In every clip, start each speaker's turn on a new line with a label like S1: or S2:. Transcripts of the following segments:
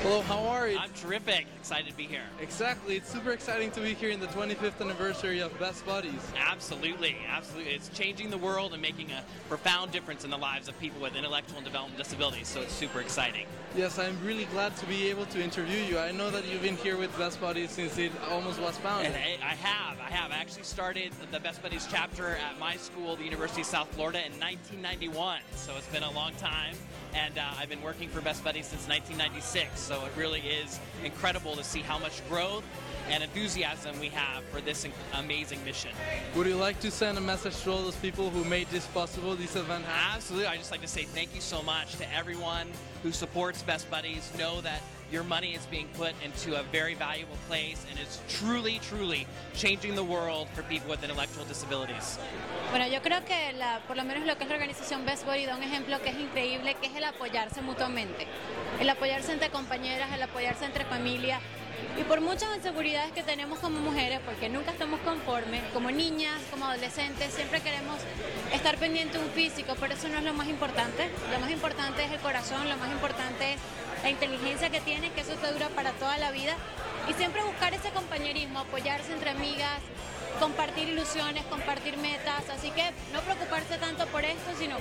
S1: Hello, how are you?
S2: I'm terrific. Excited to be here.
S1: Exactly, it's super exciting to be here in the 25th anniversary of Best Buddies.
S2: Absolutely, absolutely. It's changing the world and making a profound difference in the lives of people with intellectual and developmental disabilities, so it's super exciting.
S1: Yes, I'm really glad to be able to interview you. I know that you've been here with Best Buddies since it almost was founded.
S2: And I have. I actually started the Best Buddies chapter at my school, the University of South Florida, in 1991, so it's been a long time. And I've been working for Best Buddies since 1996, so it really is incredible to see how much growth and enthusiasm we have for this amazing mission.
S1: Would you like to send a message to all those people who made this possible, this event happen?
S2: Absolutely. I'd just like to say thank you so much to everyone who supports Best Buddies. Know that your money is being put into a very valuable place and it's truly, truly changing the world for people with intellectual disabilities.
S3: Bueno, yo creo que por lo menos lo que es la organización Best Buddy da un ejemplo que es increíble, que es el apoyarse mutuamente, el apoyarse entre compañeras, el apoyarse entre familias. Y por muchas inseguridades que tenemos como mujeres, porque nunca estamos conformes, como niñas, como adolescentes, siempre queremos estar pendiente de un físico, pero eso no es lo más importante. Lo más importante es el corazón, lo más importante es la inteligencia que tienes, que eso te dura para toda la vida. Y siempre buscar ese compañerismo, apoyarse entre amigas, compartir ilusiones, compartir metas. Así que no preocuparse tanto por esto, sino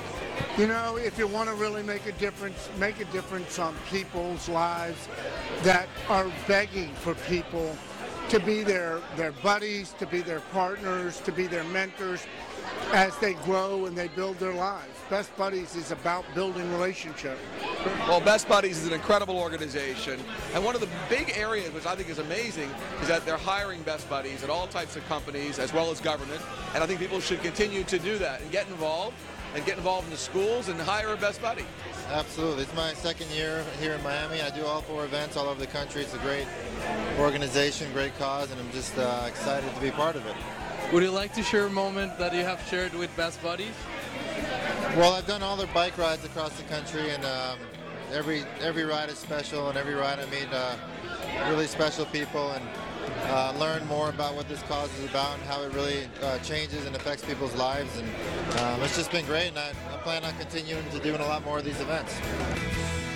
S4: You know, if you want to really make a difference on people's lives that are begging for people to be their buddies, to be their partners, to be their mentors as they grow and they build their lives. Best Buddies is about building relationships.
S5: Well, Best Buddies is an incredible organization, and one of the big areas which I think is amazing is that they're hiring Best Buddies at all types of companies as well as government, and I think people should continue to do that and get involved in the schools and hire a Best Buddy.
S6: Absolutely. It's my second year here in Miami. I do all 4 events all over the country. It's a great organization, great cause, and I'm just excited to be part of it.
S1: Would you like to share a moment that you have shared with Best Buddies?
S6: Well, I've done all their bike rides across the country, and every ride is special, and every ride I meet really special people and learn more about what this cause is about and how it really changes and affects people's lives. And it's just been great, and I plan on continuing to doing a lot more of these events.